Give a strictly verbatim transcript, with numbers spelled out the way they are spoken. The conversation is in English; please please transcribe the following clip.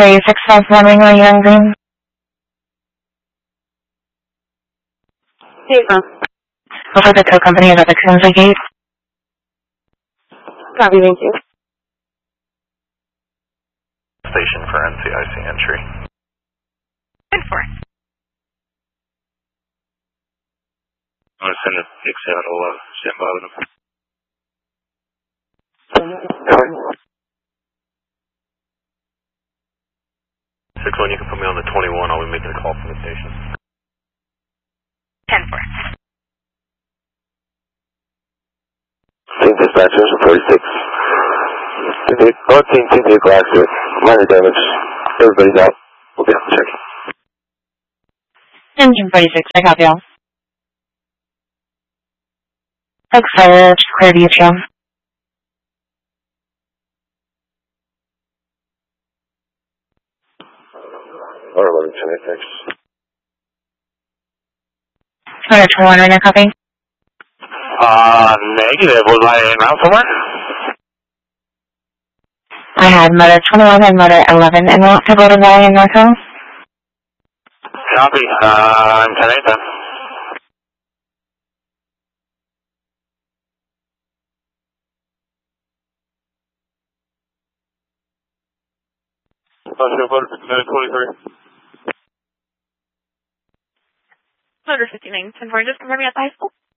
three six five one Ring Road, Young Green. Hey, ma'am. Over the tow company is at the Crimson Gate. Copy, thank you. Station for N C I C entry. ten four. I'm going to send a six seven to uh, stand by with them. six one, you can put me on the twenty-one. I'll be making a call from the station. ten four. Team dispatchers for forty-six. fourteen team vehicle accident. Minor damage. Everybody's out. We'll be on check. Engine forty-six, I copy all. Excited, clear to Atrium. Or eleven ten six. Motor twenty-one, right now, copy. Uh, negative. Was I en route somewhere? I had motor twenty-one and motor eleven en route to Golden Valley in North Hills. Copy. Uh, I'm ten eight then. Let's go, motor twenty-three. Motor fifty-nine. ten four, just confirm me at the high school.